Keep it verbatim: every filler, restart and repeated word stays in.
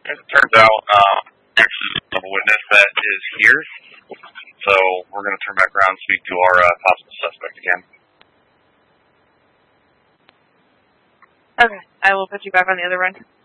As it turns out, uh, actually, we have a witness that is here, so we're going to turn back around and speak to our uh, possible suspect again. Okay, I will put you back on the other run.